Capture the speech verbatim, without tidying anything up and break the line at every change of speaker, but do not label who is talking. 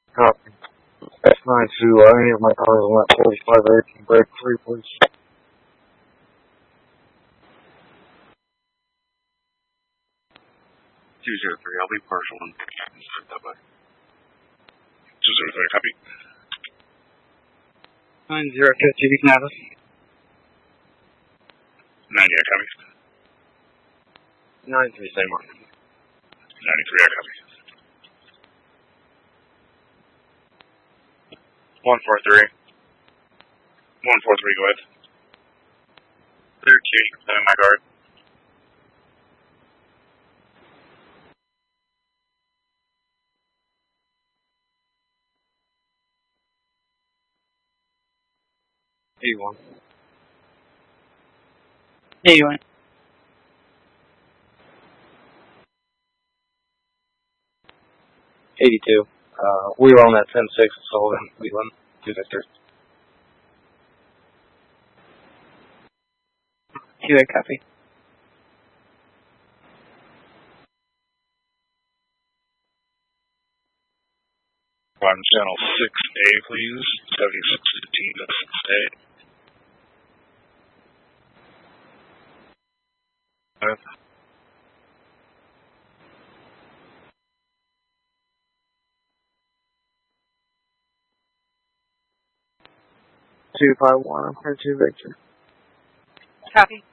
Copy. S nine two, uh, any of my cars on that forty-five A can break free, please.
two zero three, I'll be partial and start that way. two zero three, copy.
nine zero fifty, we can have us.
ninety, I copy.
nine three, same mark.
ninety-three, I copy.
one four three.
one four three, go ahead.
thirty-two, you can put in my guard. eighty-one.
eighty-one.
eighty-two. Uh, we were on that ten six Sullivan, Cleveland, two Victor.
two A, copy.
Bottom channel six A, please. seventy-six fifteen, that's six A. Uh,
two five one, I'm for two Victor.
Copy.